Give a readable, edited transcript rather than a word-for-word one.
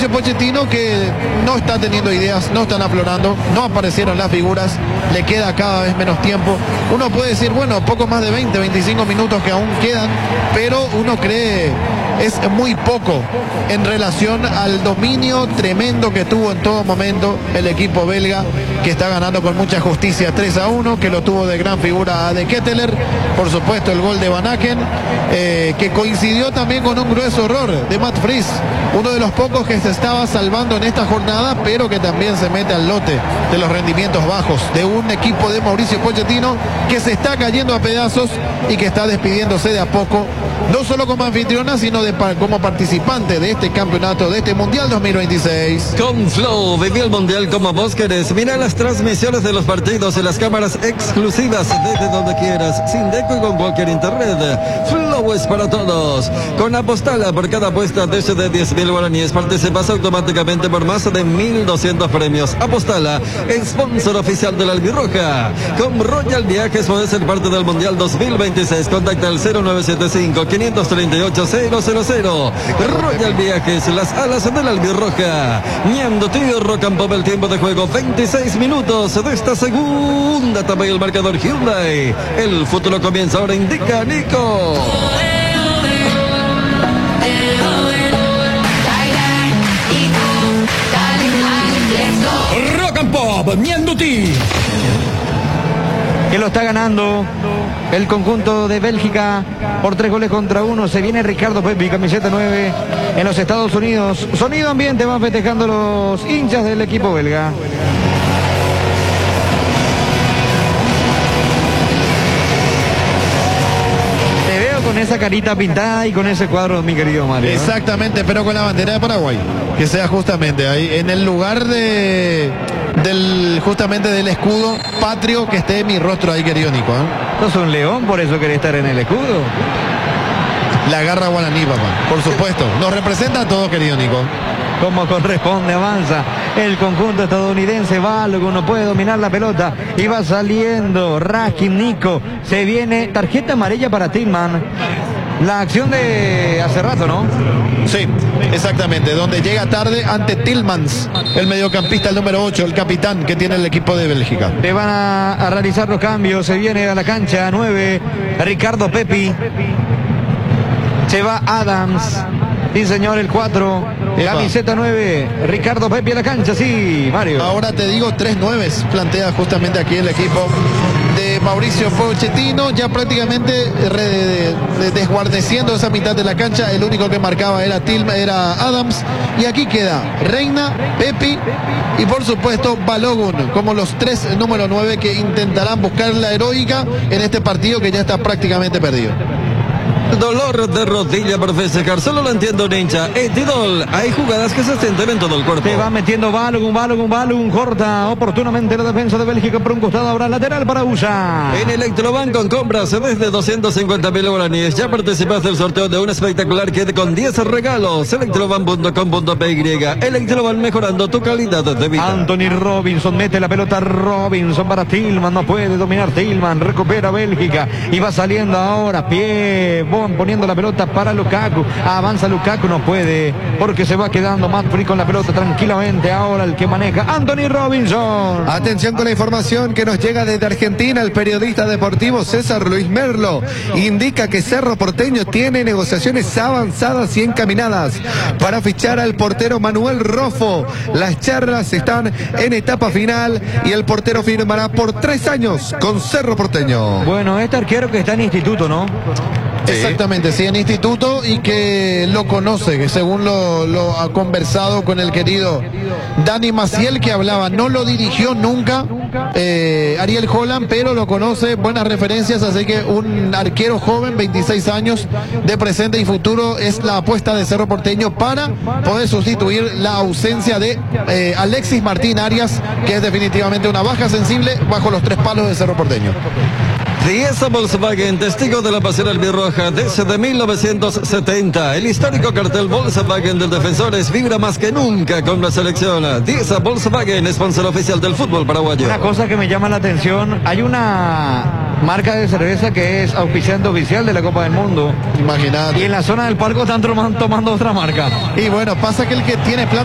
Mauricio Pochettino, que no está teniendo ideas, no están aflorando, no aparecieron las figuras, le queda cada vez menos tiempo. Uno puede decir, bueno, poco más de 20, 25 minutos que aún quedan, pero uno cree es muy poco en relación al dominio tremendo que tuvo en todo momento el equipo belga, que está ganando con mucha justicia 3-1, que lo tuvo de gran figura a De Ketteler, por supuesto el gol de Van Aken, que coincidió también con un grueso error de Matt Fries, uno de los pocos que se estaba salvando en esta jornada, pero que también se mete al lote de los rendimientos bajos de un equipo de Mauricio Pochettino que se está cayendo a pedazos y que está despidiéndose de a poco, no solo como anfitriona, sino como participante de este campeonato, de este Mundial 2026. Con Flow, viví el Mundial como vos querés. Mira las transmisiones de los partidos y las cámaras exclusivas desde donde quieras, sin deco y con cualquier internet. Flow es para todos. Con Apostala, por cada apuesta de 10.000 guaraníes, participas automáticamente por más de 1.200 premios. Apostala, sponsor oficial de la Albirroja. Con Royal Viajes podés ser parte del Mundial 2026. Contacta al 0975-538-000. Royal Viajes, las alas de la Albirroja. Ñando Tío Rock and Pop, el tiempo de juego 26 minutos de esta segunda etapa y el marcador Hyundai. El futuro comienza ahora, indica Nico. Rock and Pop, Ñando Tío. Que lo está ganando el conjunto de Bélgica por 3-1. Se viene Ricardo Pepi, camiseta 9 en los Estados Unidos. Sonido ambiente, van festejando los hinchas del equipo belga. Te veo con esa carita pintada y con ese cuadro, mi querido Mario. Exactamente, pero con la bandera de Paraguay, que sea justamente ahí, en el lugar justamente del escudo patrio, que esté mi rostro ahí, querido Nico. Sos un león, por eso querés estar en el escudo. La garra guaraní, papá, por supuesto. Nos representa a todos, querido Nico. Como corresponde, avanza el conjunto estadounidense. Balogun no puede dominar la pelota y va saliendo Raskin Nico. Se viene tarjeta amarilla para Tillman. La acción de hace rato, ¿no? Sí, exactamente, donde llega tarde ante Tillmans, el mediocampista, el número 8, el capitán que tiene el equipo de Bélgica. Le van a realizar los cambios. Se viene a la cancha 9 Ricardo Pepi. Se va Adams. Sí, señor, el 4. Camiseta 9, Ricardo Pepi a la cancha, sí, Mario. Ahora te digo, 3 9s plantea justamente aquí el equipo de Mauricio Pochettino, ya prácticamente desguardeciendo esa mitad de la cancha. El único que marcaba era Adams, y aquí queda Reina, Pepi y por supuesto Balogun como los 3 número 9 que intentarán buscar la heroica en este partido que ya está prácticamente perdido. Dolor de rodilla por festejar, solo lo entiendo un hincha. Tidol, hay jugadas que se sienten en todo el cuerpo. Se va metiendo Balogun, corta oportunamente la defensa de Bélgica por un costado, ahora lateral para USA. En Electroban con compras desde 250.000 guaraníes, ya participas del sorteo de un espectacular kit con 10 regalos. Electroban.com.py. Electroban, mejorando tu calidad de vida. Anthony Robinson mete la pelota, Robinson para Tillman, no puede dominar Tillman, recupera Bélgica y va saliendo ahora, pie, poniendo la pelota para Lukaku, avanza Lukaku, no puede porque se va quedando Matt Fries con la pelota tranquilamente. Ahora el que maneja Anthony Robinson. Atención con la información que nos llega desde Argentina. El periodista deportivo César Luis Merlo indica que Cerro Porteño tiene negociaciones avanzadas y encaminadas para fichar al portero Manuel Rofo. Las charlas están en etapa final y el portero firmará por 3 años con Cerro Porteño. Bueno, este arquero que está en instituto, ¿no? Sí. Exactamente, sí, en instituto, y que lo conoce, que según lo ha conversado con el querido Dani Maciel, que hablaba, no lo dirigió nunca Ariel Holland, pero lo conoce, buenas referencias, así que un arquero joven, 26 años, de presente y futuro, es la apuesta de Cerro Porteño para poder sustituir la ausencia de Alexis Martín Arias, que es definitivamente una baja sensible bajo los 3 palos de Cerro Porteño. Dieza Volkswagen, testigo de la pasión albirroja desde 1970. El histórico cartel Volkswagen del Defensores vibra más que nunca con la selección. Dieza Volkswagen, sponsor oficial del fútbol paraguayo. Una cosa que me llama la atención, hay una marca de cerveza que es auspiciante oficial de la Copa del Mundo. Imagínate. Y en la zona del palco están tomando otra marca. Y bueno, pasa que el que tiene plata